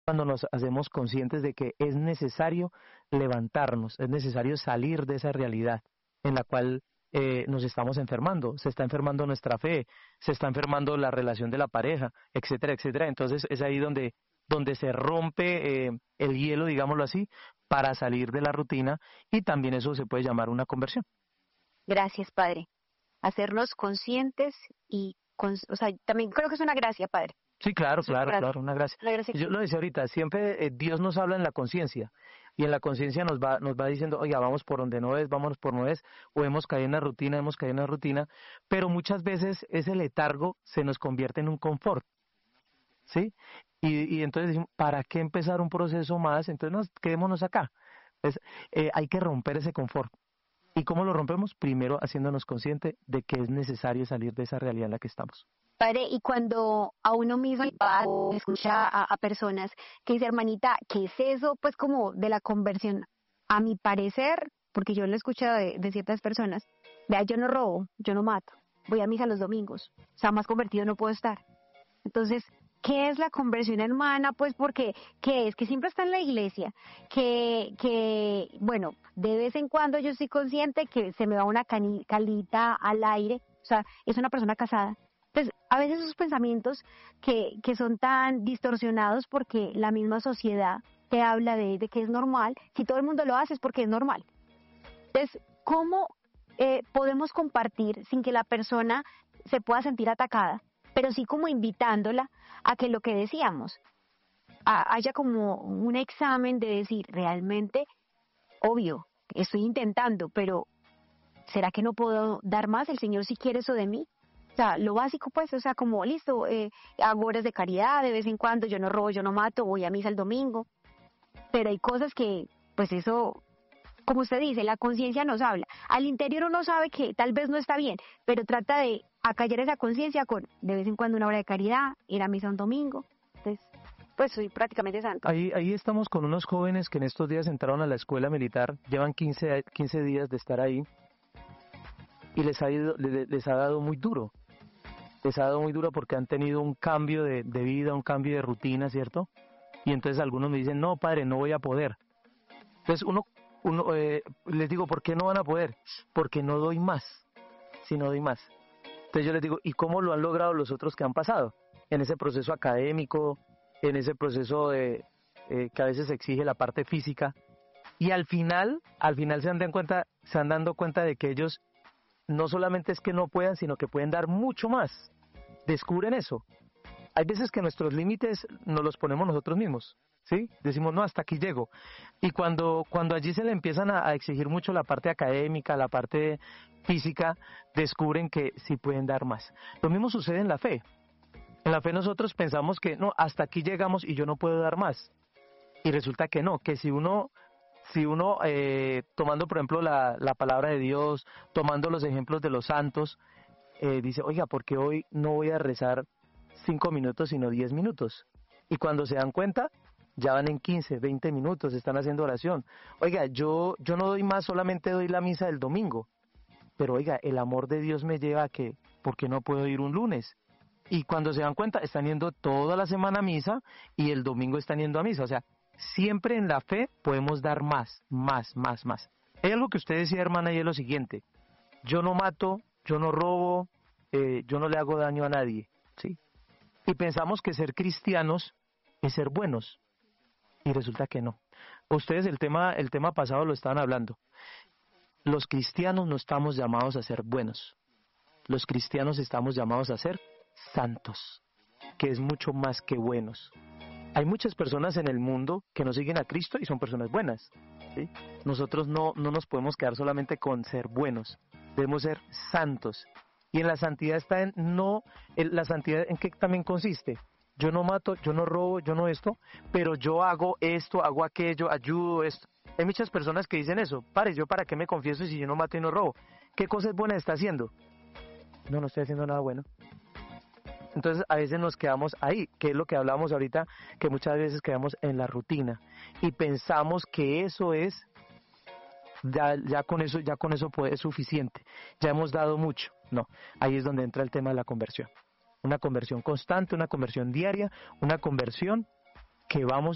cuando nos hacemos conscientes de que es necesario levantarnos, es necesario salir de esa realidad en la cual nos estamos enfermando, se está enfermando nuestra fe, se está enfermando la relación de la pareja, etcétera, etcétera. Entonces es ahí donde se rompe el hielo, digámoslo así, para salir de la rutina, y también eso se puede llamar una conversión. Gracias, Padre. Hacernos conscientes o sea, también creo que es una gracia, Padre. Sí, claro, una gracia. Una gracia. Yo lo decía ahorita, siempre Dios nos habla en la conciencia, y en la conciencia nos va diciendo, oiga, vamos por donde no es, vámonos por no es, o hemos caído en la rutina, pero muchas veces ese letargo se nos convierte en un confort, ¿sí? Y entonces decimos, ¿para qué empezar un proceso más? Entonces quedémonos acá. Hay que romper ese confort. ¿Y cómo lo rompemos? Primero haciéndonos consciente de que es necesario salir de esa realidad en la que estamos. Padre, y cuando a uno mismo escucha a personas que dice, hermanita, ¿qué es eso? Pues como de la conversión. A mi parecer, porque yo lo he escuchado de ciertas personas, vea, yo no robo, yo no mato, voy a misa los domingos, o sea, más convertido no puedo estar. Entonces, ¿qué es la conversión, hermana? Pues porque, ¿qué es? Que siempre está en la iglesia, bueno, de vez en cuando yo estoy consciente que se me va una calita al aire, o sea, es una persona casada. Entonces, a veces esos pensamientos que son tan distorsionados porque la misma sociedad te habla de que es normal, si todo el mundo lo hace es porque es normal. Entonces, ¿cómo podemos compartir sin que la persona se pueda sentir atacada, pero sí como invitándola a que lo que decíamos, haya como un examen de decir, realmente, obvio, estoy intentando, pero ¿será que no puedo dar más? ¿El Señor sí quiere eso de mí? O sea, lo básico pues, o sea, como listo, hago horas de caridad de vez en cuando, yo no robo, yo no mato, voy a misa el domingo, pero hay cosas que, pues eso, como usted dice, la conciencia nos habla. Al interior uno sabe que tal vez no está bien, pero trata de acallar esa conciencia con de vez en cuando una hora de caridad, ir a misa un domingo. Entonces, pues soy prácticamente santo. Ahí estamos con unos jóvenes que en estos días entraron a la escuela militar, llevan 15 días de estar ahí, y les ha dado muy duro. Les ha dado muy duro porque han tenido un cambio de vida, un cambio de rutina, ¿cierto? Y entonces algunos me dicen, no, padre, no voy a poder. Entonces les digo, ¿por qué no van a poder? Porque no doy más, si no doy más. Entonces yo les digo, ¿y cómo lo han logrado los otros que han pasado? En ese proceso académico, en ese proceso que a veces exige la parte física. Y al final se han dando cuenta de que ellos no solamente es que no puedan, sino que pueden dar mucho más. Descubren eso. Hay veces que nuestros límites nos los ponemos nosotros mismos, ¿sí? Decimos, no, hasta aquí llego. Y cuando allí se le empiezan a exigir mucho la parte académica, la parte física, descubren que sí pueden dar más. Lo mismo sucede en la fe. En la fe nosotros pensamos que, no, hasta aquí llegamos y yo no puedo dar más. Y resulta que no, que si uno tomando por ejemplo la palabra de Dios, tomando los ejemplos de los santos, dice, oiga, ¿por qué hoy no voy a rezar 5 minutos sino 10 minutos? Y cuando se dan cuenta, ya van en 15, 20 minutos, están haciendo oración. Oiga, yo no doy más, solamente doy la misa del domingo. Pero oiga, el amor de Dios me lleva a que, ¿por qué no puedo ir un lunes? Y cuando se dan cuenta, están yendo toda la semana a misa y el domingo están yendo a misa. O sea, siempre en la fe podemos dar más. Hay algo que usted decía, hermana, y es lo siguiente: yo no mato, yo no robo, yo no le hago daño a nadie, ¿sí? Y pensamos que ser cristianos es ser buenos, y resulta que no. Ustedes el tema pasado lo estaban hablando. Los cristianos no estamos llamados a ser buenos. Los cristianos estamos llamados a ser santos, que es mucho más que buenos. Hay muchas personas en el mundo que no siguen a Cristo y son personas buenas, ¿sí? Nosotros no nos podemos quedar solamente con ser buenos, debemos ser santos. Y en la santidad está la santidad en qué también consiste. Yo no mato, yo no robo, yo no esto, pero yo hago esto, hago aquello, ayudo esto. Hay muchas personas que dicen eso, ¿yo para qué me confieso si yo no mato y no robo? ¿Qué cosas buenas está haciendo? No estoy haciendo nada bueno. Entonces a veces nos quedamos ahí, que es lo que hablábamos ahorita, que muchas veces quedamos en la rutina y pensamos que eso es, ya con eso es suficiente, ya hemos dado mucho. No, ahí es donde entra el tema de la conversión. Una conversión constante, una conversión diaria, una conversión que vamos